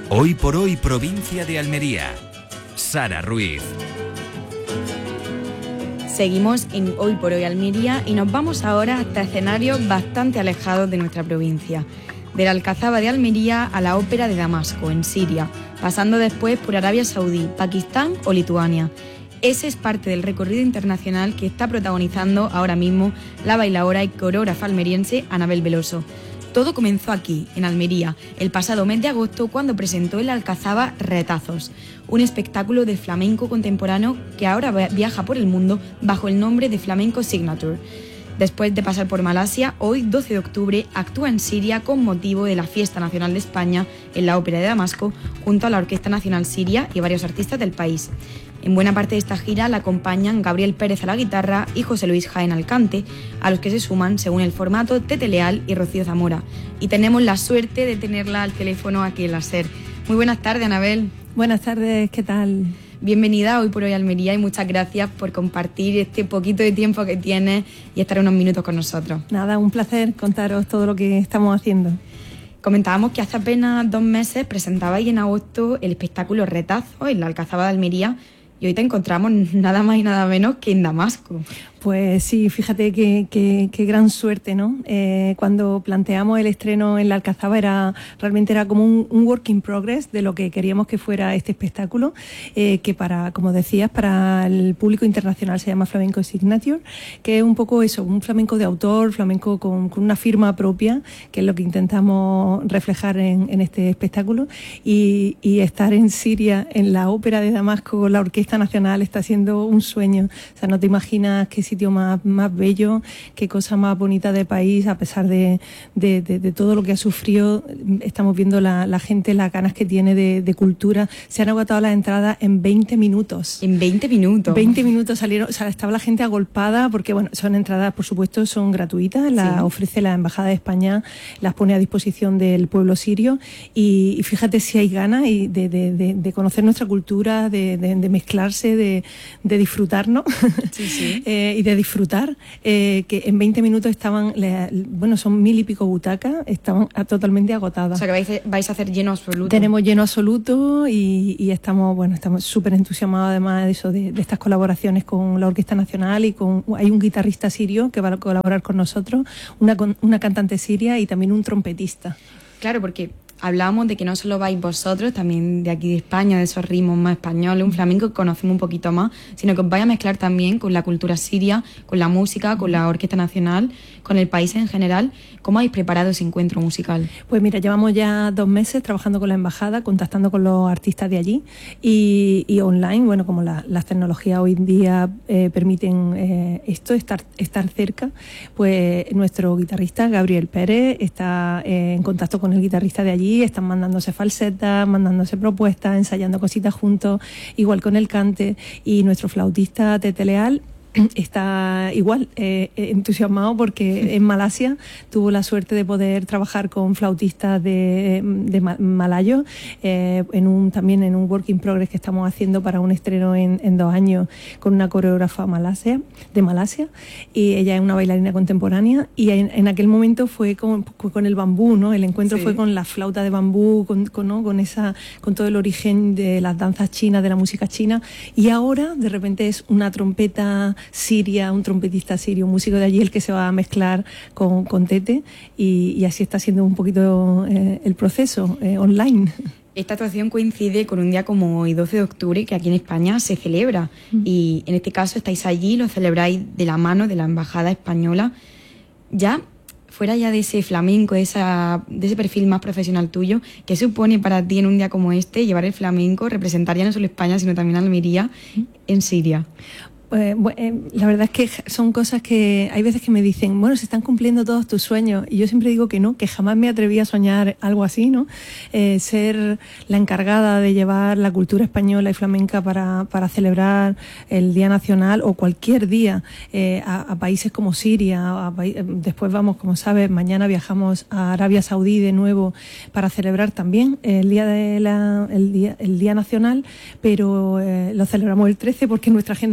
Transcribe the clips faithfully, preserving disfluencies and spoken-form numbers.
Hoy por hoy, provincia de Almería. Sara Ruiz. Seguimos en Hoy por Hoy Almería y nos vamos ahora hasta escenarios bastante alejados de nuestra provincia. De la Alcazaba de Almería a la Ópera de Damasco, en Siria, pasando después por Arabia Saudí, Pakistán o Lituania. Ese es parte del recorrido internacional que está protagonizando ahora mismo la bailaora y coreógrafa almeriense Anabel Veloso. Todo comenzó aquí, en Almería, el pasado mes de agosto, cuando presentó en la Alcazaba Retazos, un espectáculo de flamenco contemporáneo que ahora viaja por el mundo bajo el nombre de Flamenco Signature. Después de pasar por Malasia, hoy, doce de octubre, actúa en Siria con motivo de la Fiesta Nacional de España en la Ópera de Damasco, junto a la Orquesta Nacional Siria y varios artistas del país. En buena parte de esta gira la acompañan Gabriel Pérez a la guitarra y José Luis Jaén al cante, a los que se suman, según el formato, Tete Leal y Rocío Zamora. Y tenemos la suerte de tenerla al teléfono aquí en la SER. Muy buenas tardes, Anabel. Buenas tardes, ¿qué tal? Bienvenida a Hoy por Hoy Almería y muchas gracias por compartir este poquito de tiempo que tienes y estar unos minutos con nosotros. Nada, un placer contaros todo lo que estamos haciendo. Comentábamos que hace apenas dos meses presentabais en agosto el espectáculo Retazos en la Alcazaba de Almería y hoy te encontramos nada más y nada menos que en Damasco. Pues sí, fíjate qué que, que gran suerte, ¿no? Eh, cuando planteamos el estreno en la Alcazaba era realmente era como un, un work in progress de lo que queríamos que fuera este espectáculo, eh, que para, como decías, para el público internacional se llama Flamenco Signature, que es un poco eso, un flamenco de autor, flamenco con, con una firma propia, que es lo que intentamos reflejar en, en este espectáculo, y, y estar en Siria, en la Ópera de Damasco, con la Orquesta Nacional, está siendo un sueño. O sea, no te imaginas qué sitio más, más bello, qué cosa más bonita de país, a pesar de, de, de, de todo lo que ha sufrido. Estamos viendo la, la gente, las ganas que tiene de, de cultura. Se han agotado las entradas en veinte minutos. ¿En veinte minutos? veinte minutos salieron, o sea, estaba la gente agolpada, porque bueno, son entradas, por supuesto, son gratuitas, las sí. ofrece la Embajada de España, las pone a disposición del pueblo sirio, y, y fíjate si hay ganas y de, de, de, de conocer nuestra cultura, de, de, de mezclarse, de, de disfrutarnos, sí, sí. eh, y de disfrutar, eh, que en veinte minutos estaban, le, bueno, son mil y pico butacas, estaban totalmente agotadas. O sea, que vais, vais a hacer lleno absoluto. Tenemos lleno absoluto y, y estamos, bueno, estamos súper entusiasmados además de eso, de, de estas colaboraciones con la Orquesta Nacional y con, hay un guitarrista sirio que va a colaborar con nosotros, una, una cantante siria y también un trompetista. Claro, porque hablábamos de que no solo vais vosotros, también de aquí de España, de esos ritmos más españoles, un flamenco que conocemos un poquito más, sino que os vais a mezclar también con la cultura siria, con la música, con la Orquesta Nacional, con el país en general. ¿Cómo habéis preparado ese encuentro musical? Pues mira, llevamos ya dos meses trabajando con la Embajada, contactando con los artistas de allí y, y online, bueno, como la, las tecnologías hoy en día eh, permiten eh, esto, estar, estar cerca, pues nuestro guitarrista Gabriel Pérez está eh, en contacto con el guitarrista de allí, están mandándose falsetas, mandándose propuestas, ensayando cositas juntos, igual con el cante, y nuestro flautista Tete Leal está igual eh, entusiasmado porque en Malasia tuvo la suerte de poder trabajar con flautistas de, de malayo eh, en un, también en un work in progress que estamos haciendo para un estreno en, en dos años con una coreógrafa malasia, de Malasia, y ella es una bailarina contemporánea, y en, en aquel momento fue con, con el bambú, ¿no? El encuentro sí. fue con la flauta de bambú, con, con, ¿no? con, esa, con todo el origen de las danzas chinas, de la música china, y ahora de repente es una trompeta siria, un trompetista sirio, un músico de allí el que se va a mezclar con, con Tete, y, y así está siendo un poquito eh, el proceso eh, online. Esta actuación coincide con un día como hoy, doce de octubre, que aquí en España se celebra, mm. y en este caso estáis allí, lo celebráis de la mano de la Embajada Española. Ya fuera ya de ese flamenco, de, esa, de ese perfil más profesional tuyo, ¿qué supone para ti en un día como este llevar el flamenco, representar ya no solo España, sino también Almería en Siria? Eh, bueno, la verdad es que son cosas que hay veces que me dicen, bueno, se están cumpliendo todos tus sueños, y yo siempre digo que no, que jamás me atreví a soñar algo así, ¿no? Eh, ser la encargada de llevar la cultura española y flamenca para, para celebrar el Día Nacional o cualquier día eh, a, a países como Siria, a, después vamos, como sabes, mañana viajamos a Arabia Saudí de nuevo para celebrar también el Día, de la, el día, el día Nacional, pero eh, lo celebramos el trece porque nuestra agenda ya no daba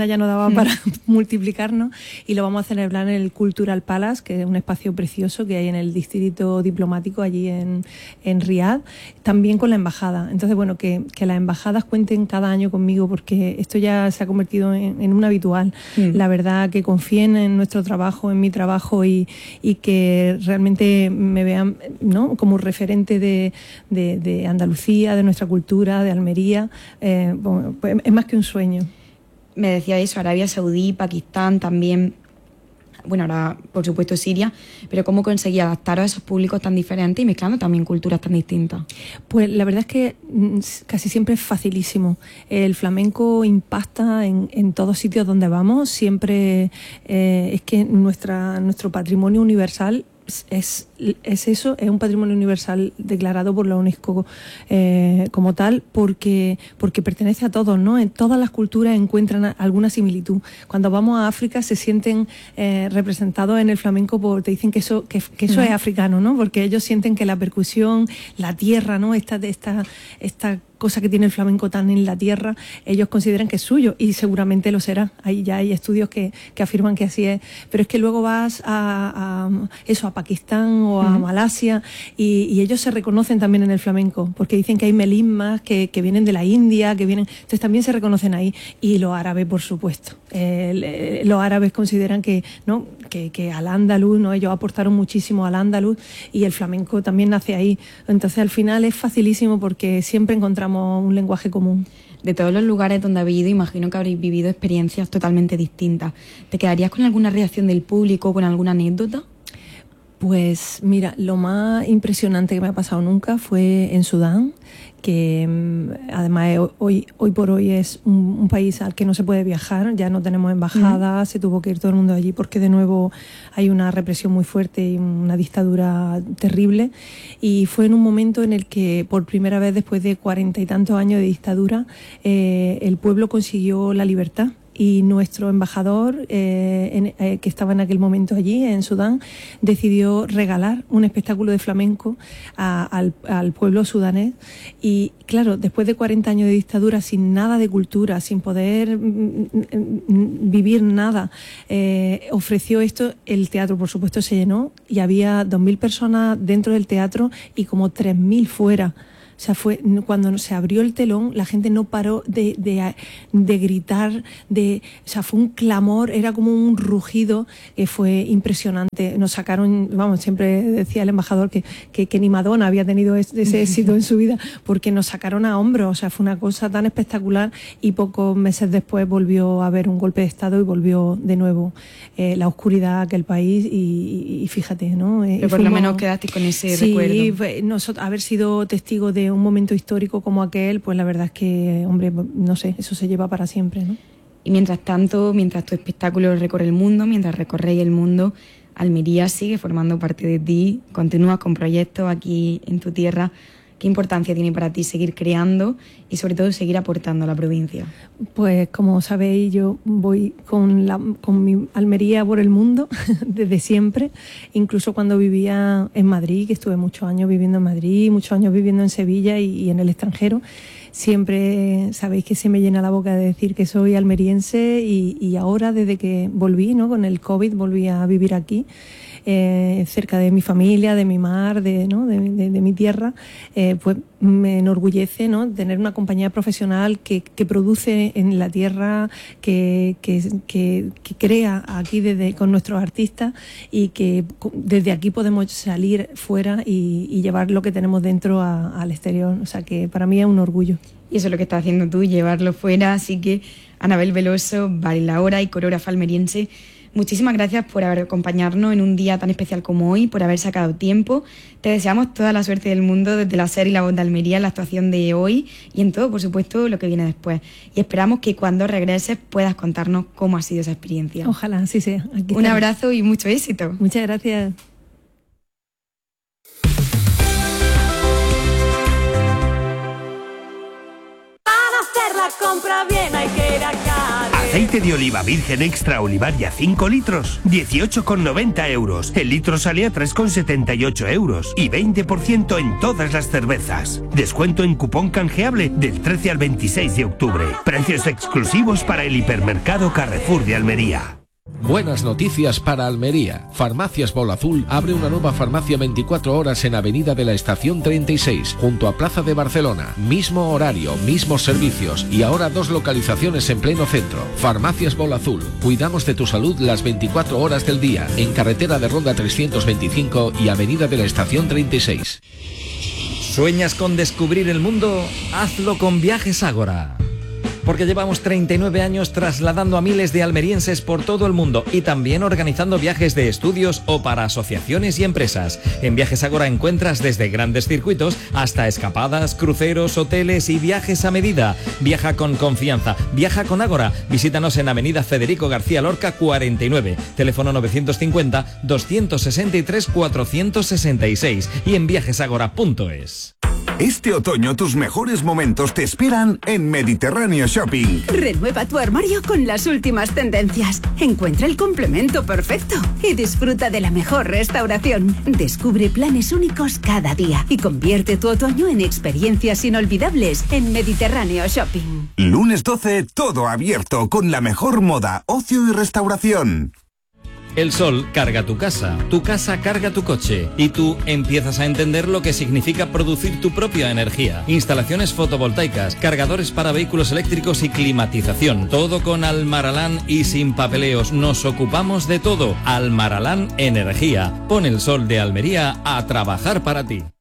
daba mm. para multiplicarnos, y lo vamos a celebrar en el Cultural Palace, que es un espacio precioso que hay en el distrito diplomático allí en, en Riad, también con la embajada. Entonces, bueno, que, que las embajadas cuenten cada año conmigo, porque esto ya se ha convertido en, en un habitual. Mm. La verdad, que confíen en nuestro trabajo, en mi trabajo, y, y que realmente me vean, ¿no?, como referente de, de, de Andalucía, de nuestra cultura, de Almería. Eh, bueno, pues es más que un sueño. Me decía eso, Arabia Saudí, Pakistán también, bueno, ahora por supuesto Siria, pero ¿cómo conseguí adaptar a esos públicos tan diferentes y mezclando también culturas tan distintas? Pues la verdad es que casi siempre es facilísimo. El flamenco impacta en, en todos sitios donde vamos, siempre eh, es que nuestra, nuestro patrimonio universal Es, es eso, es un patrimonio universal declarado por la UNESCO eh, como tal, porque, porque pertenece a todos, ¿no? En todas las culturas encuentran alguna similitud. Cuando vamos a África se sienten eh, representados en el flamenco, porque te dicen que eso, que, que eso uh-huh. es africano, ¿no? Porque ellos sienten que la percusión, la tierra, ¿no? Esta, esta, esta cosa que tiene el flamenco tan en la tierra, ellos consideran que es suyo, y seguramente lo será. Ahí ya hay estudios que, que afirman que así es. Pero es que luego vas a, a eso, a Pakistán o a uh-huh. Malasia, y, y ellos se reconocen también en el flamenco, porque dicen que hay melismas que, que vienen de la India, que vienen, entonces también se reconocen ahí. Y los árabes, por supuesto. Eh, los árabes consideran que, ¿no?, que, que al andaluz, ¿no?, ellos aportaron muchísimo al andaluz, y el flamenco también nace ahí. Entonces al final es facilísimo, porque siempre encontramos un lenguaje común. De todos los lugares donde habéis ido, imagino que habréis vivido experiencias totalmente distintas. ¿Te quedarías con alguna reacción del público, con alguna anécdota? Pues mira, lo más impresionante que me ha pasado nunca fue en Sudán, que además hoy, hoy por hoy es un, un país al que no se puede viajar, ya no tenemos embajada, uh-huh. se tuvo que ir todo el mundo allí porque de nuevo hay una represión muy fuerte y una dictadura terrible, y fue en un momento en el que por primera vez después de cuarenta y tantos años de dictadura eh, el pueblo consiguió la libertad. Y nuestro embajador, eh, en, eh, que estaba en aquel momento allí, en Sudán, decidió regalar un espectáculo de flamenco a, al, al pueblo sudanés. Y claro, después de cuarenta años de dictadura, sin nada de cultura, sin poder mm, mm, vivir nada, eh, ofreció esto. El teatro, por supuesto, se llenó, y había dos mil personas dentro del teatro y como tres mil fuera. O sea, fue cuando se abrió el telón, la gente no paró de, de, de gritar, de, o sea, fue un clamor, era como un rugido que fue impresionante. Nos sacaron, vamos, siempre decía el embajador que, que, que ni Madonna había tenido ese éxito en su vida, porque nos sacaron a hombros. O sea, fue una cosa tan espectacular, y pocos meses después volvió a haber un golpe de Estado y volvió de nuevo eh, la oscuridad a aquel país, y, y, y fíjate, ¿no? Pero por fuimos, lo menos quedaste con ese sí, recuerdo. Sí, nosotros haber sido testigo de un momento histórico como aquel, pues la verdad es que, hombre, no sé, eso se lleva para siempre, ¿no? Y mientras tanto, mientras tu espectáculo recorre el mundo, mientras recorréis el mundo, Almería sigue formando parte de ti, continúas con proyectos aquí en tu tierra. ¿Qué importancia tiene para ti seguir creando y sobre todo seguir aportando a la provincia? Pues como sabéis, yo voy con, la, con mi Almería por el mundo desde siempre, incluso cuando vivía en Madrid, que estuve muchos años viviendo en Madrid, muchos años viviendo en Sevilla y, y en el extranjero. Siempre sabéis que se me llena la boca de decir que soy almeriense, y, y ahora desde que volví, ¿no?, con el COVID, volví a vivir aquí. Eh, cerca de mi familia, de mi mar, de, ¿no?, de, de, de mi tierra, eh, pues me enorgullece, ¿no?, tener una compañía profesional que, que produce en la tierra, que, que, que, que crea aquí desde, con nuestros artistas, y que desde aquí podemos salir fuera y, y llevar lo que tenemos dentro a, al exterior. O sea que para mí es un orgullo. Y eso es lo que estás haciendo tú, llevarlo fuera. Así que Anabel Veloso, bailaora y coreógrafa almeriense, muchísimas gracias por haber acompañarnos en un día tan especial como hoy, por haber sacado tiempo. Te deseamos toda la suerte del mundo desde la SER y la Voz de Almería en la actuación de hoy y en todo, por supuesto, lo que viene después. Y esperamos que cuando regreses puedas contarnos cómo ha sido esa experiencia. Ojalá, así sea. Aquí un abrazo y mucho éxito. Muchas gracias. Para hacer la compra bien hay que ir a Cádiz. Aceite de oliva virgen extra Olivaria cinco litros, dieciocho con noventa euros. El litro sale a tres con setenta y ocho euros. Y veinte por ciento en todas las cervezas. Descuento en cupón canjeable del trece al veintiséis de octubre. Precios exclusivos para el hipermercado Carrefour de Almería. Buenas noticias para Almería. Farmacias Bola Azul abre una nueva farmacia veinticuatro horas en Avenida de la Estación treinta y seis, junto a Plaza de Barcelona. Mismo horario, mismos servicios y ahora dos localizaciones en pleno centro. Farmacias Bola Azul. Cuidamos de tu salud las veinticuatro horas del día, en carretera de Ronda trescientos veinticinco y Avenida de la Estación treinta y seis. ¿Sueñas con descubrir el mundo? Hazlo con Viajes Ágora. Porque llevamos treinta y nueve años trasladando a miles de almerienses por todo el mundo y también organizando viajes de estudios o para asociaciones y empresas. En Viajes Ágora encuentras desde grandes circuitos hasta escapadas, cruceros, hoteles y viajes a medida. Viaja con confianza, viaja con Ágora. Visítanos en Avenida Federico García Lorca cuarenta y nueve, teléfono novecientos cincuenta, doscientos sesenta y tres, cuatrocientos sesenta y seis y en viajesagora punto es. Este otoño tus mejores momentos te esperan en Mediterráneo Shopping. Renueva tu armario con las últimas tendencias. Encuentra el complemento perfecto y disfruta de la mejor restauración. Descubre planes únicos cada día y convierte tu otoño en experiencias inolvidables en Mediterráneo Shopping. Lunes doce, todo abierto con la mejor moda, ocio y restauración. El sol carga tu casa, tu casa carga tu coche y tú empiezas a entender lo que significa producir tu propia energía. Instalaciones fotovoltaicas, cargadores para vehículos eléctricos y climatización. Todo con Almaralán y sin papeleos. Nos ocupamos de todo. Almaralán Energía. Pon el sol de Almería a trabajar para ti.